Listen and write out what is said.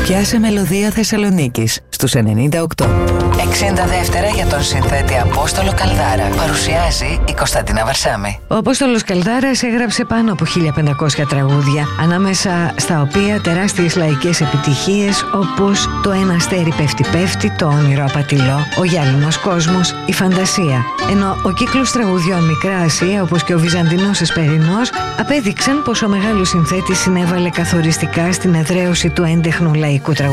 Πιάσε μελωδία Θεσσαλονίκης στους 98. 60 δεύτερα για τον συνθέτη Απόστολο Καλδάρα. Παρουσιάζει η Κωνσταντίνα Βαρσάμη. Ο Απόστολος Καλδάρας έγραψε πάνω από 1500 τραγούδια, ανάμεσα στα οποία τεράστιες λαϊκές επιτυχίες όπως το «Ένα αστέρι πέφτει πέφτει», το «Όνειρο απατηλό», «Ο γυάλινος κόσμος», «Η φαντασία». Ενώ ο κύκλος τραγουδιών «Μικρά Ασία», όπως και ο Βυζαντινός Εσπερινός, απέδειξαν πως ο μεγάλος συνθέτης συνέβαλε καθοριστικά στην εδραίωση του έντεχνου λαϊκού τραγουδιού.